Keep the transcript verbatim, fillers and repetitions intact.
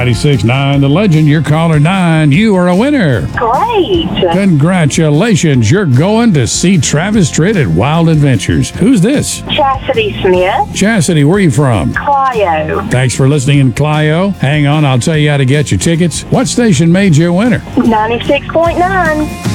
ninety-six point nine The Legend, you're caller nine. You are a winner. Great. Congratulations. You're going to see Travis Tritt at Wild Adventures. Who's this? Chastity Smith. Chastity, where are you from? Clio. Thanks for listening in Clio. Hang on, I'll tell you how to get your tickets. What station made you a winner? ninety-six point nine.